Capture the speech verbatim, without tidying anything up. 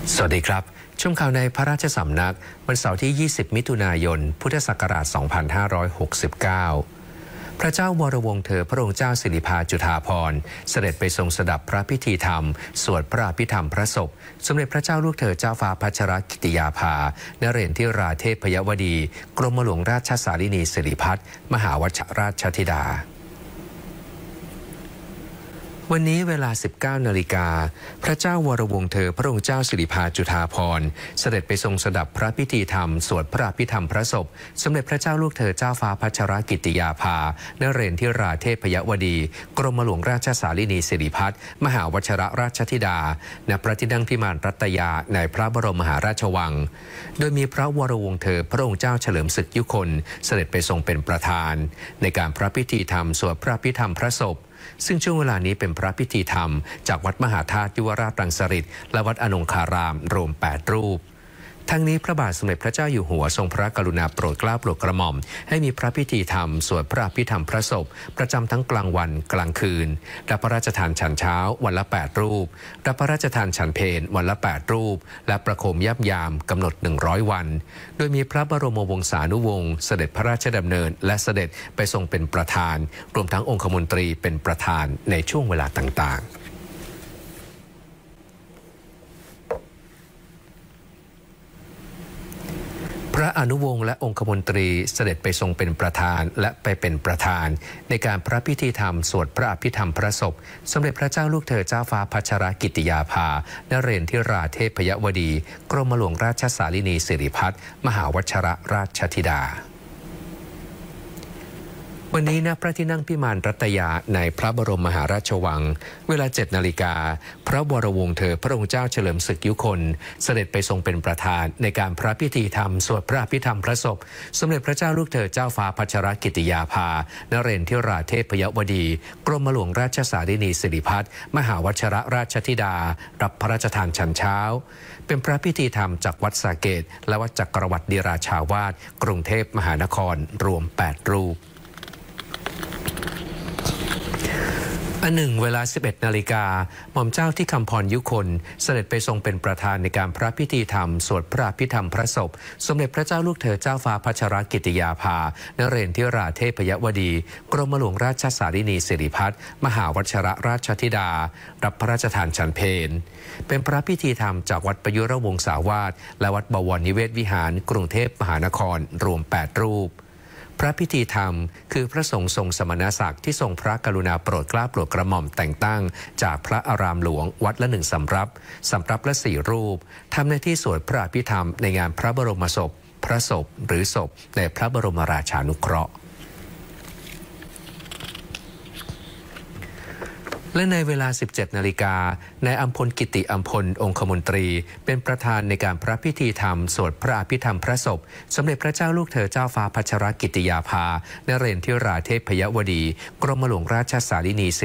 สวัสดีครับชมข่าวในพระราชสำนักวันเสาร์ที่ ยี่สิบ มิถุนายน พุทธศักราช สองพันห้าร้อยหกสิบเก้า พระเจ้าวรวงศ์เธอพระองค์เจ้าสิริภาจุฑาภรณ์เสด็จไปทรงสดับพระพิธีธรรมสวดพระอภิธรรมพระศพสมเด็จพระเจ้าลูกเธอเจ้าฟ้าพัชรกิติยาภานเรศทิราเทพยวดีกรมหลวงราชสารินีสิริพัฒน์มหาวชราชธิดาวันนี้เวลา สิบเก้า นาฬิกาพระเจ้าวรวงศ์เธอพระองค์เจ้าสิริภาจุฑาภรณ์เสด็จไปทรงสดับพระพิธีธรรมสวดพระอภิธรรมพระศพสมเด็จพระเจ้าลูกเธอเจ้าฟ้าพัชรกิติยาภานเรศทิราเทพยวดีกรมหลวงราชสารินีสิริพัฒน์มหาวชรราชธิดาณพระที่นั่งพิมานรัตยาในพระบรมมหาราชวังโดยมีพระวรวงศ์เธอพระองค์เจ้าเฉลิมศึกยุคนเสด็จไปทรงเป็นประธานในการพระพิธีธรรมสวดพระอภิธรรมพระศพซึ่งช่วงเวลานี้เป็นพระพิธีธรรมจากวัดมหาธาตุยุวราชรังสฤษฎ์และวัดอนงคารามรวมแปดรูปทั้งนี้พระบาทสมเด็จพระเจ้าอยู่หัวทรงพระกรุณาโปรดเกล้าโปรดกระหม่อมให้มีพระพิธีธรรมสวดพระอภิธรรมพระศพประจำทั้งกลางวันกลางคืนรับพระราชทานฉันเช้าวันละแปดรูปรับพระราชทานฉันเพลวันละแปดรูปและประโคมย่ำยามกำหนดหนึ่งร้อยวันโดยมีพระบรมวงศานุวงศ์เสด็จพระราชดำเนินและเสด็จไปทรงเป็นประธานรวมทั้งองคมนตรีเป็นประธานในช่วงเวลาต่างๆพระอนุวงศ์และองคมนตรีเสด็จไปทรงเป็นประธานและไปเป็นประธานในการพระพิธีธรรมสวดพระอภิธรรมพระศพสมเด็จพระเจ้าลูกเธอเจ้าฟ้าพัชรกิติยาภานเรศทิราเทพยวดีกรมหลวงราชสารินีสิริพัฒน์มหาวชรราชธิดาวันนี้ณพระที่นั่งพิมานรัตยาในพระบรมมหาราชวังเวลา เจ็ด นาฬิกาพระวรวงศ์เธอพระองค์เจ้าเฉลิมศึกยุคนเสด็จไปทรงเป็นประธานในการพระพิธีธรรมสวดพระอภิธรรมพระศพสมเด็จพระเจ้าลูกเธอเจ้าฟ้าพัชรกิติยาภานเรศทิราเทพยวดีกรมหลวงราชสารินีสิริพัฒน์มหาวชรราชธิดารับพระราชทานฉันเช้าเป็นพระพิธีธรรมจากวัดสาเกตและวัดจักรวรรดิราชาวาสกรุงเทพมหานครรวมแปดรูปอันหนึ่งเวลา สิบเอ็ด นาฬิกาหม่อมเจ้าที่คำพรยุคนเสด็จไปทรงเป็นประธานในการพระพิธีธรรมสวดพระอภิธรรมพระศพสมเด็จพระเจ้าลูกเธอเจ้าฟ้าพัชรกิติยาภานเรศทิราเทพยวดีกรมหลวงราชสารินีสิริพัฒน์มหาวชรราชธิดารับพระราชทานฉันเพลเป็นพระพิธีธรรมจากวัดประยุรวงศาวาสและวัดบวรนิเวศวิหารกรุงเทพมหานครรวมแปดรูปพระพิธีธรรมคือพระสงฆ์ทรงสมณศักดิ์ที่ทรงพระกรุณาโปรดเกล้าโปรดกระหม่อมแต่งตั้งจากพระอารามหลวงวัดละหนึ่งสำรับสำรับละสี่รูปทำหน้าที่สวดพระอภิธรรมในงานพระบรมศพพระศพหรือศพในพระบรมราชานุเคราะห์และในเวลา สิบเจ็ด นาฬิกานายอัมพลกิติอัมพลองคมนตรีเป็นประธานในการพระพิธีธรรมสวดพระอภิธรรมพระศพสมเด็จพระเจ้าลูกเธอเจ้าฟ้าพัชรกิติยาภานเรศทิราเทพยวดีกรมหลวงราชสารินี